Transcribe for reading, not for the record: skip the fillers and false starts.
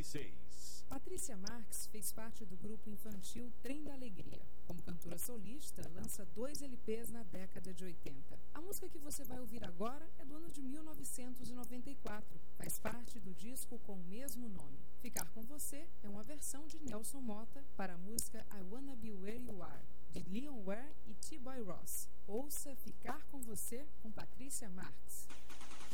96. Patrícia Marques fez parte do grupo infantil Trem da Alegria. Como cantora solista, lança 2 LPs na década de 80. A música que você vai ouvir agora é do ano de 1994. Faz parte do disco com o mesmo nome. Ficar com Você é uma versão de Nelson Motta para a música I Wanna Be Where You Are, de Leon Ware e T-Boy Ross. Ouça Ficar com Você com Patrícia Marques.